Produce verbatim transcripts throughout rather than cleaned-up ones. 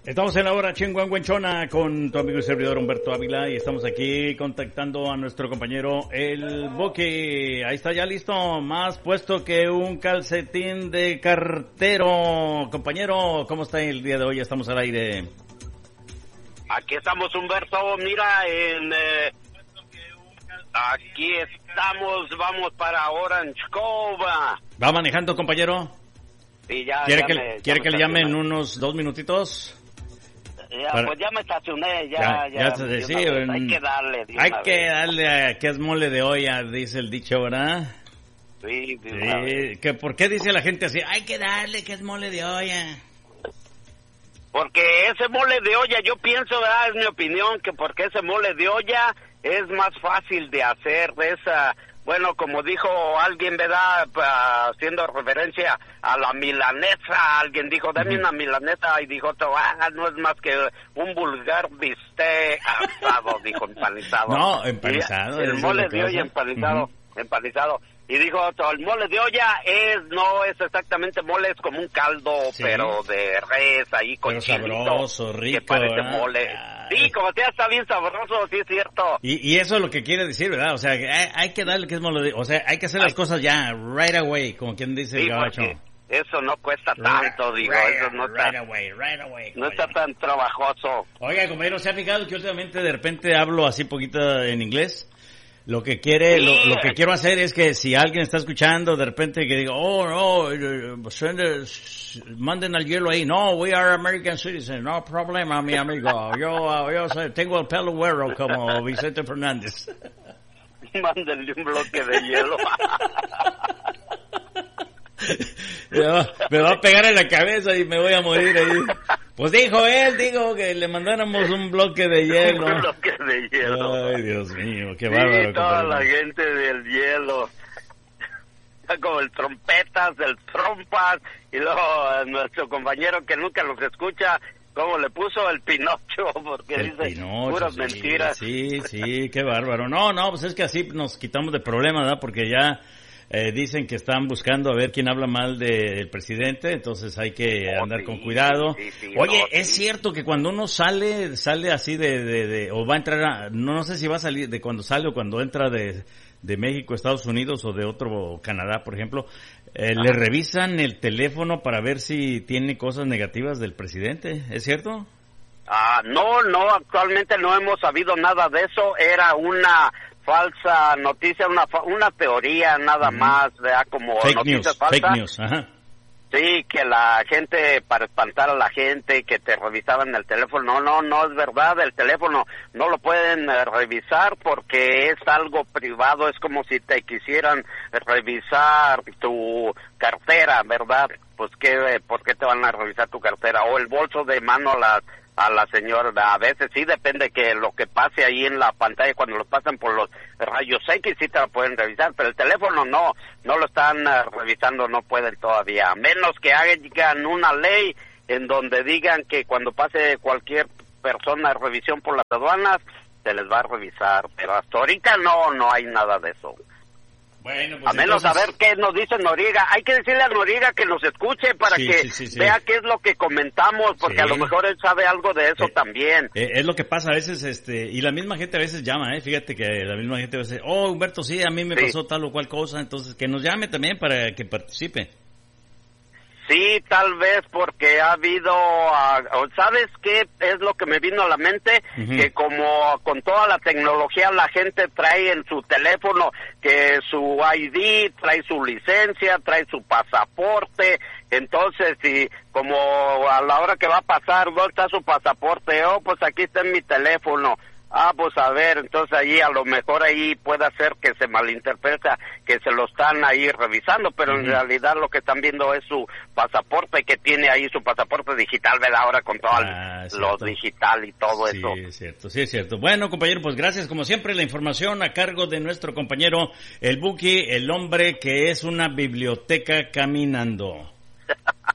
Estamos en la hora chingüengüenchona con tu amigo y servidor Humberto Ávila y estamos aquí contactando a nuestro compañero El Buki. Ahí está ya listo, más puesto que un calcetín de cartero. Compañero, ¿cómo está el día de hoy? Estamos al aire. Aquí estamos, Humberto, mira, en... Eh, aquí estamos, vamos para Orange Cove. ¿Va manejando, compañero? Sí, ya, ¿Quiere ya que, me, ¿quiere ya que me le llame en estacioné. unos dos minutitos? Ya, Para... pues ya me estacioné, ya, ya. ya. ya se, sí, vez, en... Hay que darle. Hay que darle a que es mole de olla, dice el dicho, ¿verdad? Sí, de sí. ¿Que ¿Por qué dice la gente así? Hay que darle que es mole de olla. Porque ese mole de olla, yo pienso, ¿verdad? Es mi opinión, que porque ese mole de olla es más fácil de hacer, esa... Bueno, como dijo alguien, ¿verdad? Haciendo referencia a la milanesa, alguien dijo, dame uh-huh. una milanesa, y dijo otro, ah, no es más que un vulgar bistec asado, dijo, empanizado. No, empanizado. Y el mole de olla empanizado, uh-huh. empanizado. Y dijo otro, el mole de olla es, no es exactamente mole, es como un caldo, sí. pero de res, ahí con chilito. Sabroso, rico. Que parece ¿verdad? Mole. Sí, como sea, está bien sabroso, sí es cierto. Y, y eso es lo que quiere decir, ¿verdad? O sea, que hay, hay que darle que es mole de... O sea, hay que hacer las ay. cosas ya, right away, como quien dice sí, el gabacho. Eso no cuesta tanto, right, digo, right, eso no right está... Away, right away, no está tan trabajoso. Oiga, compañero, ¿se ha fijado que últimamente de repente hablo así poquito en inglés? Lo que quiere, sí. lo, lo que quiero hacer es que si alguien está escuchando de repente que diga, oh no, send a, manden al hielo ahí, no, we are American citizens, no problema, mi amigo, yo, yo sé, tengo el pelo güero como Vicente Fernández. Mándenle un bloque de hielo. me, va, me va a pegar en la cabeza y me voy a morir ahí. Pues dijo él, dijo que le mandáramos un bloque de hielo. Un bloque de hielo. Ay, Dios mío, qué sí, bárbaro. toda la gente del hielo. Como el trompetas, el trompas, y luego nuestro compañero que nunca los escucha, como le puso el Pinocho, porque el dice Pinocho, puras sí, mentiras. Sí, sí, qué bárbaro. No, no, pues es que así nos quitamos de problema, ¿verdad? Porque ya... Eh, dicen que están buscando a ver quién habla mal del presidente, entonces hay que oh, andar sí, con cuidado. Sí, sí, Oye, no, es sí. cierto que cuando uno sale, sale así de, de, de o va a entrar, a, no, no sé si va a salir de cuando sale o cuando entra de, de México, Estados Unidos o de otro, Canadá, por ejemplo, eh, le revisan el teléfono para ver si tiene cosas negativas del presidente, ¿es cierto? Ah, no, no, actualmente no hemos sabido nada de eso, era una... falsa noticia, una una teoría nada mm. más, ¿verdad? Como fake noticia news, falsa. Fake news, ajá. Sí, que la gente, para espantar a la gente, que te revisaban el teléfono. No, no, no es verdad, el teléfono no lo pueden eh, revisar porque es algo privado, es como si te quisieran revisar tu cartera, ¿verdad? Pues, ¿qué, ¿por qué te van a revisar tu cartera? O el bolso de mano a la... a la señora, a veces sí depende que lo que pase ahí en la pantalla cuando lo pasan por los rayos X sí te lo pueden revisar, pero el teléfono no, no lo están uh, revisando, no pueden todavía, a menos que hagan una ley en donde digan que cuando pase cualquier persona revisión por las aduanas se les va a revisar, pero hasta ahorita no, no hay nada de eso. Bueno, pues a menos entonces... a ver qué nos dice Noriega. Hay que decirle a Noriega que nos escuche para sí, que sí, sí, sí. vea qué es lo que comentamos, porque sí. a lo mejor él sabe algo de eso eh, también. Eh, es lo que pasa a veces, este, y la misma gente a veces llama, eh, fíjate que la misma gente a veces, oh, Humberto, sí, a mí me sí. pasó tal o cual cosa, entonces que nos llame también para que participe. Sí, tal vez porque ha habido, uh, ¿sabes qué es lo que me vino a la mente? Uh-huh. Que como con toda la tecnología la gente trae en su teléfono que su I D, trae su licencia, trae su pasaporte, entonces si como a la hora que va a pasar, ¿dónde está su pasaporte? Oh, pues aquí está en mi teléfono. Ah, pues a ver, entonces ahí a lo mejor ahí puede ser que se malinterpreta, que se lo están ahí revisando, pero uh-huh. en realidad lo que están viendo es su pasaporte, que tiene ahí su pasaporte digital, ¿verdad? Ahora con todo ah, lo digital y todo sí, eso. Sí, es cierto, sí, es cierto. Bueno, compañero, pues gracias, como siempre, la información a cargo de nuestro compañero El Buki, el hombre que es una biblioteca caminando.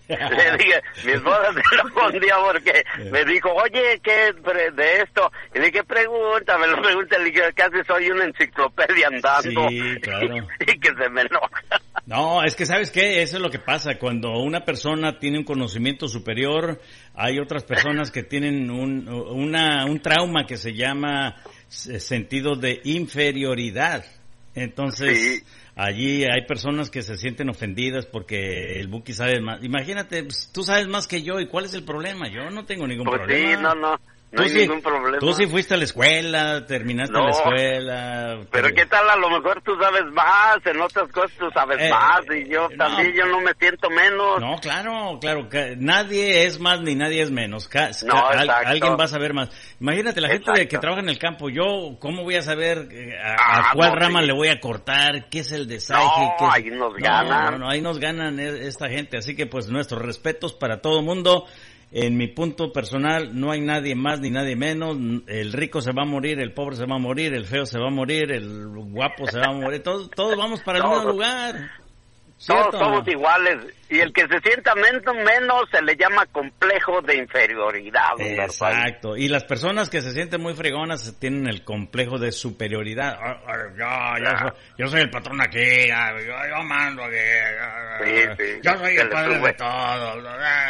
Le dije, mi esposa se respondió porque me dijo, oye, ¿qué de esto? Y le dije, pregunta, me lo pregunta, le dije, casi soy una enciclopedia andando. Sí, claro. Y, y que se me enoja. No, es que ¿sabes qué? Eso es lo que pasa. Cuando una persona tiene un conocimiento superior, hay otras personas que tienen un, una, un trauma que se llama sentido de inferioridad. Entonces, sí. Allí hay personas que se sienten ofendidas porque el Buki sabe más. Imagínate, pues, tú sabes más que yo, ¿y cuál es el problema? Yo no tengo ningún pues problema. Sí, no, no. No hay sí, ningún problema. Tú sí fuiste a la escuela, terminaste no, la escuela. Pero, pero qué tal, a lo mejor tú sabes más, en otras cosas tú sabes eh, más, y yo no, también yo no me siento menos. No, claro, claro, que nadie es más ni nadie es menos. Ca no, Al alguien va a saber más. Imagínate, la exacto. gente de que trabaja en el campo, yo, ¿cómo voy a saber a, ah, a cuál no, rama sí. le voy a cortar? ¿Qué es el desaje? No, ¿Qué es? ahí nos ganan. No, no, no, ahí nos ganan esta gente, así que pues nuestros respetos para todo mundo. En mi punto personal, no hay nadie más ni nadie menos. El rico se va a morir, el pobre se va a morir, el feo se va a morir, el guapo se va a morir. Todos, todos vamos para el todos, mismo lugar. Todos somos iguales. Y el que se sienta menos, menos se le llama complejo de inferioridad. Exacto. Y las personas que se sienten muy fregonas tienen el complejo de superioridad. Yo, yo, soy, yo soy el patrón aquí, yo, yo mando aquí. Sí, sí. Yo soy se el padre sube. de todos.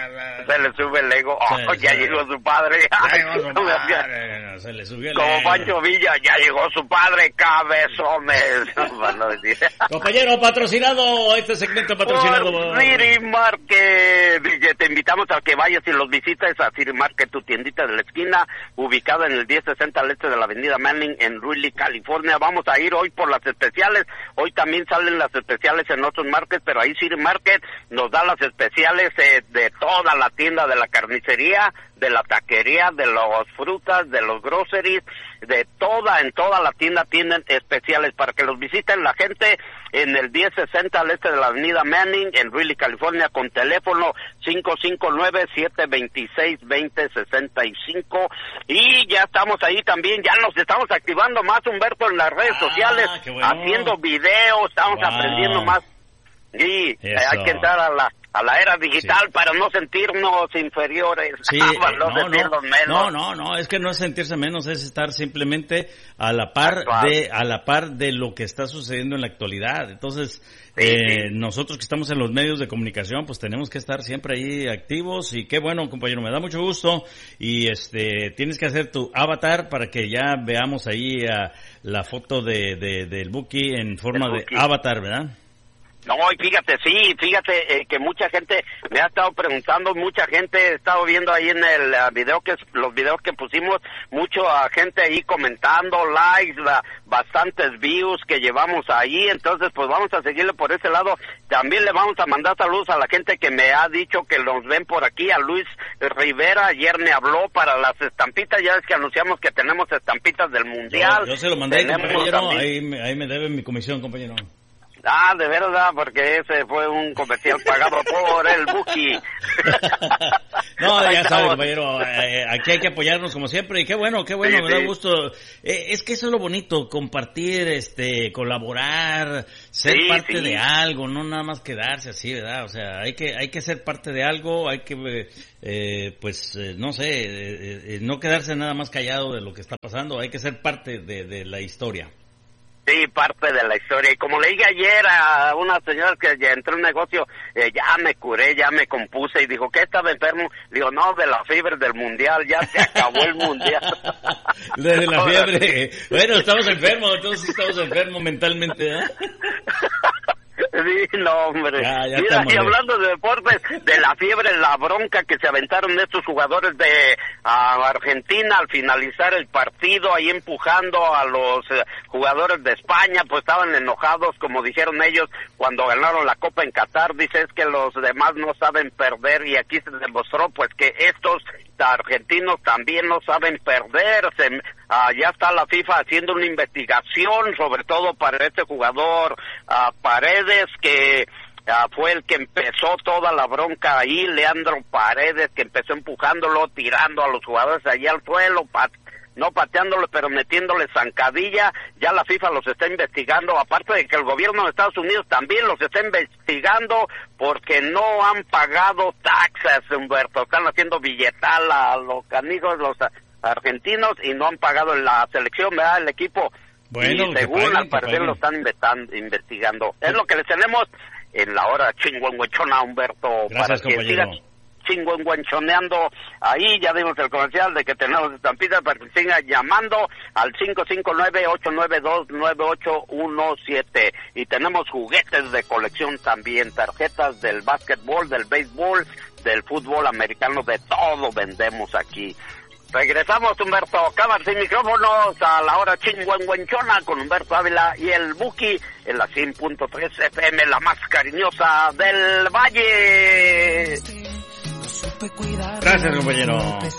Se le sube el ego. Oh, se, ya se, llegó su padre. Ya llegó su padre. Se le subió el Como ego. Pancho Villa, ya llegó su padre, cabezones. Compañero, patrocinado, este segmento patrocinado. Por City Market. Te invitamos a que vayas y los visites a City Market, tu tiendita de la esquina, ubicada en el diez sesenta al este de la avenida Manning en Greeley, California. Vamos a ir hoy por las especiales. Hoy también salen las especiales en otros markets, pero ahí City Market nos da las especiales eh, de toda la tienda, de la carnicería, de la taquería, de las frutas, de los groceries, de toda, en toda la tienda tienen especiales para que los visiten la gente en el diez sesenta al este de la avenida Manning en Greeley, California, con teléfono cinco cinco nueve, siete dos seis, dos cero seis cinco. Y ya estamos ahí también, ya nos estamos activando más, Humberto, en las redes ah, sociales, bueno. haciendo videos, estamos wow. aprendiendo más. Y Eso. hay que entrar a la a la era digital sí. para no sentirnos inferiores, sí, para no, no, sentirnos no, menos. No, no, no, es que no es sentirse menos, es estar simplemente a la par Actual. de a la par de lo que está sucediendo en la actualidad. Entonces, sí, eh, sí. nosotros que estamos en los medios de comunicación, pues tenemos que estar siempre ahí activos. Y qué bueno, compañero, me da mucho gusto. Y este, tienes que hacer tu avatar para que ya veamos ahí a la foto de, de del Buki en forma de avatar, ¿verdad? No, y fíjate, sí, fíjate eh, que mucha gente me ha estado preguntando, mucha gente he estado viendo ahí en el uh, video que los videos que pusimos, mucha uh, gente ahí comentando, likes, uh, bastantes views que llevamos ahí, entonces pues vamos a seguirle por ese lado. También le vamos a mandar saludos a la gente que me ha dicho que nos ven por aquí, a Luis Rivera, ayer me habló para las estampitas, ya es que anunciamos que tenemos estampitas del Mundial. Yo, yo se lo mandé, compañero, ahí, ahí me debe mi comisión, compañero. Ah, de verdad, porque ese fue un comercial pagado por el Buki. No, ya sabes, compañero, eh, aquí hay que apoyarnos como siempre, y qué bueno, qué bueno, sí, me sí. da gusto. Eh, es que eso es lo bonito, compartir, este, colaborar, ser sí, parte sí. de algo, no nada más quedarse así, ¿verdad? O sea, hay que hay que ser parte de algo, hay que, eh, pues, eh, no sé, eh, eh, no quedarse nada más callado de lo que está pasando, hay que ser parte de, de la historia. Sí, parte de la historia. Y como le dije ayer a una señora que ya entró en un negocio, eh, ya me curé, ya me compuse, y dijo, ¿qué estaba enfermo? Digo, no, de la fiebre del mundial, ya se acabó el mundial. De la fiebre. Bueno, estamos enfermos, entonces estamos enfermos mentalmente, ¿eh? Sí, no, hombre. Ya, ya Mira, y hablando de deportes, de la fiebre, la bronca que se aventaron estos jugadores de uh, Argentina al finalizar el partido, ahí empujando a los uh, jugadores de España, pues estaban enojados, como dijeron ellos, cuando ganaron la Copa en Qatar. Dice, es que los demás no saben perder, y aquí se demostró, pues, que estos argentinos también no saben perder. Se, uh, ya está la FIFA haciendo una investigación, sobre todo para este jugador uh, Paredes, que uh, fue el que empezó toda la bronca ahí, Leandro Paredes, que empezó empujándolo, tirando a los jugadores allí al suelo, pat no pateándole, pero metiéndole zancadilla. Ya la FIFA los está investigando, aparte de que el gobierno de Estados Unidos también los está investigando porque no han pagado taxas, Humberto. Están haciendo billetal a los canijos, los argentinos, y no han pagado en la selección, ¿verdad? El equipo. Bueno, y según paguen, al parecer lo están investigando. Es lo que les tenemos en la hora chingüengüenchona, Humberto. Gracias, para que sigan chingüengüenchoneando ahí. Ya dimos el comercial de que tenemos estampitas para que sigan llamando al cinco cinco nueve, ocho nueve dos, nueve ocho uno siete. Y tenemos juguetes de colección también, tarjetas del básquetbol, del béisbol, del fútbol americano, de todo vendemos aquí. Regresamos, Humberto, cámaras y micrófonos a la hora chingüengüenchona con Humberto Ávila y el Buki en la cien punto tres F M, la más cariñosa del Valle. Gracias, compañero.